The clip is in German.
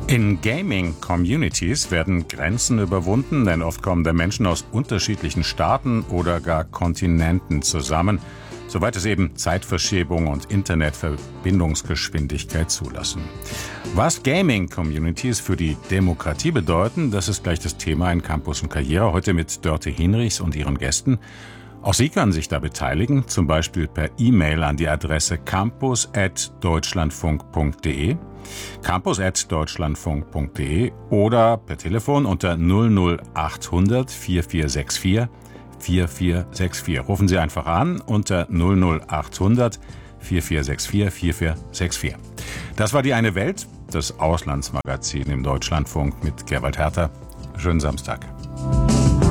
In Gaming-Communities werden Grenzen überwunden, denn oft kommen da Menschen aus unterschiedlichen Staaten oder gar Kontinenten zusammen, soweit es eben Zeitverschiebung und Internetverbindungsgeschwindigkeit zulassen. Was Gaming-Communities für die Demokratie bedeuten, das ist gleich das Thema in Campus und Karriere, heute mit Dörte Hinrichs und ihren Gästen. Auch Sie können sich da beteiligen, zum Beispiel per E-Mail an die Adresse campus@deutschlandfunk.de, campus@deutschlandfunk.de oder per Telefon unter 00800 4464 4464. Rufen Sie einfach an unter 00800 4464 4464. Das war die eine Welt, das Auslandsmagazin im Deutschlandfunk mit Gerwald Herter. Schönen Samstag.